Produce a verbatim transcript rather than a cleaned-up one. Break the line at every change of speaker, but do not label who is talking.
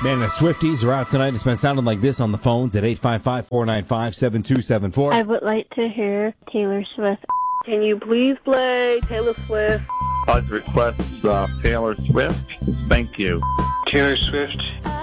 Man, the Swifties are out tonight. It's been sounding like this on the phones at eight five five, four nine five, seven two seven four.
I would like to hear Taylor Swift. Can you please play Taylor Swift?
I'd request uh, Taylor Swift. Thank you.
Taylor Swift.